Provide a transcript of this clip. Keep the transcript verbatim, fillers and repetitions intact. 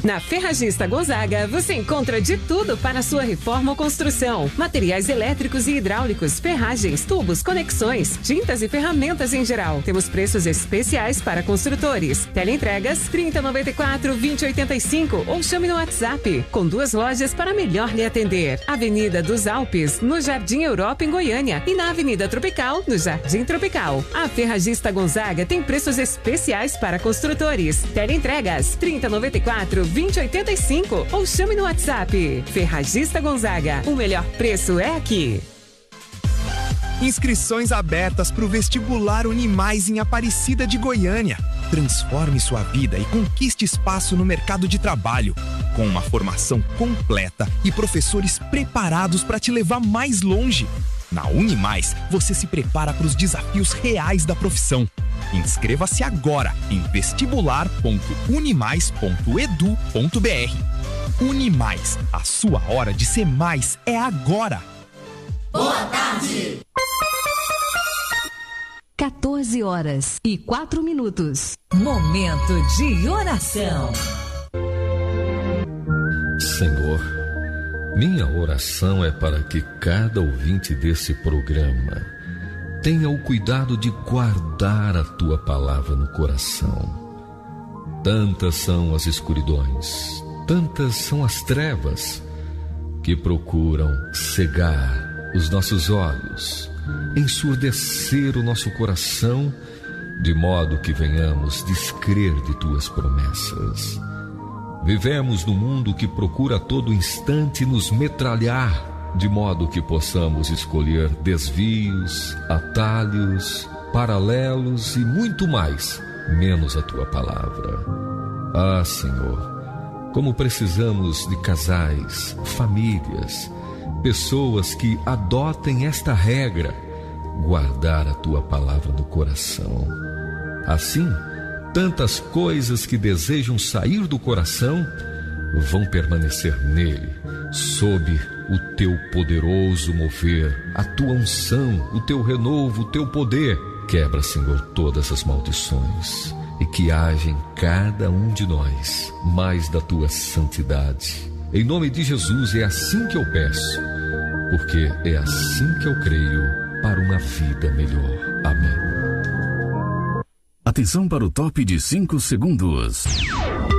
Na Ferragista Gonzaga, você encontra de tudo para a sua reforma ou construção. Materiais elétricos e hidráulicos, ferragens, tubos, conexões, tintas e ferramentas em geral. Temos preços especiais para construtores. Teleentregas trinta, noventa e quatro, vinte, oitenta e cinco ou chame no WhatsApp. Com duas lojas para melhor lhe atender. Avenida dos Alpes, no Jardim Europa, em Goiânia. E na Avenida Tropical, no Jardim Tropical. A Ferragista Gonzaga tem preços especiais para construtores. Teleentregas trinta, noventa e quatro, vinte, oitenta e cinco ou chame no WhatsApp. Ferragista Gonzaga, o melhor preço é aqui. Inscrições abertas para o vestibular Unimais em Aparecida de Goiânia. Transforme sua vida e conquiste espaço no mercado de trabalho. Com uma formação completa e professores preparados para te levar mais longe. Na Unimais, você se prepara para os desafios reais da profissão. Inscreva-se agora em vestibular ponto unimais ponto edu ponto br. Unimais, a sua hora de ser mais é agora. Boa tarde! quatorze horas e quatro minutos. Momento de oração. Senhor, minha oração é para que cada ouvinte desse programa tenha o cuidado de guardar a tua palavra no coração. Tantas são as escuridões, tantas são as trevas que procuram cegar os nossos olhos, ensurdecer o nosso coração, de modo que venhamos descrer de tuas promessas. Vivemos num mundo que procura a todo instante nos metralhar, de modo que possamos escolher desvios, atalhos, paralelos e muito mais, menos a tua palavra. Ah, Senhor, como precisamos de casais, famílias, pessoas que adotem esta regra, guardar a tua palavra no coração. Assim, tantas coisas que desejam sair do coração vão permanecer nele, sob o teu poderoso mover, a tua unção, o teu renovo, o teu poder. Quebra, Senhor, todas as maldições e que haja em cada um de nós mais da tua santidade. Em nome de Jesus, é assim que eu peço, porque é assim que eu creio para uma vida melhor. Amém. Atenção para o top de cinco segundos.